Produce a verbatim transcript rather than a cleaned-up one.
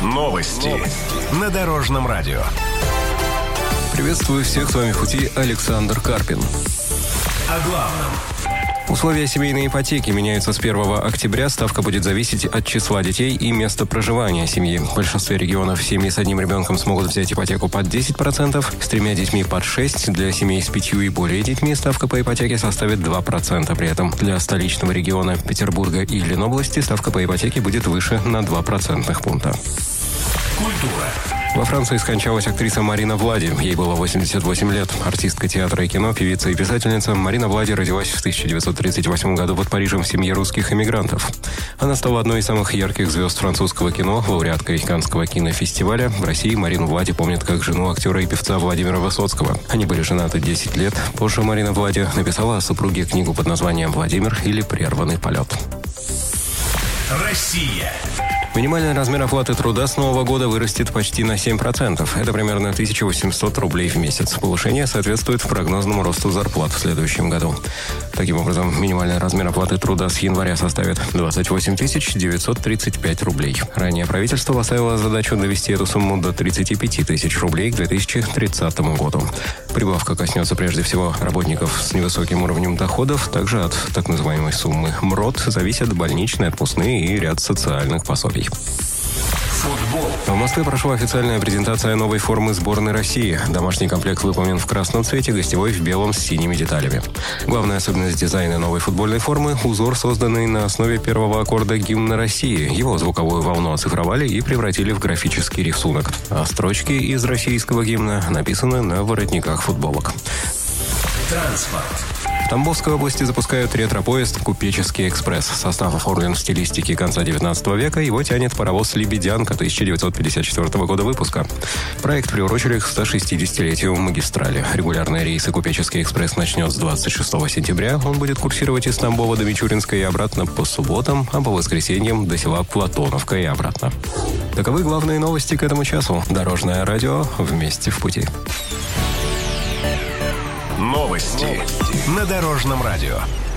Новости на Дорожном радио. Приветствую всех, с вами в пути Александр Карпин. О главном. Условия семейной ипотеки меняются с первого октября. Ставка будет зависеть от числа детей и места проживания семьи. В большинстве регионов семьи с одним ребенком смогут взять ипотеку под десять процентов, с тремя детьми под шесть процентов. Для семей с пятью и более детьми ставка по ипотеке составит два процента. При этом для столичного региона Петербурга и Ленобласти ставка по ипотеке будет выше на два процентных пункта. Культура. Во Франции скончалась актриса Марина Влади. Ей было восемьдесят восемь лет. Артистка театра и кино, певица и писательница Марина Влади родилась в тысяча девятьсот тридцать восьмом году под Парижем в семье русских эмигрантов. Она стала одной из самых ярких звезд французского кино, лауреаткой Каннского кинофестиваля. В России Марину Влади помнят как жену актера и певца Владимира Высоцкого. Они были женаты десять лет. Позже Марина Влади написала о супруге книгу под названием «Владимир» или «Прерванный полет». Россия. Минимальный размер оплаты труда с нового года вырастет почти на семь процентов. Это примерно тысяча восемьсот рублей в месяц. Повышение соответствует прогнозному росту зарплат в следующем году. Таким образом, минимальный размер оплаты труда с января составит двадцать восемь тысяч девятьсот тридцать пять рублей. Ранее правительство поставило задачу довести эту сумму до тридцать пять тысяч рублей к две тысячи тридцатому году. Прибавка коснется прежде всего работников с невысоким уровнем доходов. Также от так называемой суммы МРОТ зависят больничные, отпускные и ряд социальных пособий. Футбол. В Москве прошла официальная презентация новой формы сборной России. Домашний комплект выполнен в красном цвете, гостевой в белом с синими деталями. Главная особенность дизайна новой футбольной формы – узор, созданный на основе первого аккорда гимна России. Его звуковую волну оцифровали и превратили в графический рисунок. А строчки из российского гимна написаны на воротниках футболок. Транспорт. В Тамбовской области запускают ретро-поезд «Купеческий экспресс». Состав оформлен в стилистике конца девятнадцатого века. Его тянет паровоз «Лебедянка» тысяча девятьсот пятьдесят четвёртого года выпуска. Проект приурочили к сто шестидесятилетию магистрали. Регулярные рейсы «Купеческий экспресс» начнет с двадцать шестого сентября. Он будет курсировать из Тамбова до Мичуринска и обратно по субботам, а по воскресеньям до села Платоновка и обратно. Таковы главные новости к этому часу. Дорожное радио. Вместе в пути. Новости на Дорожном радио.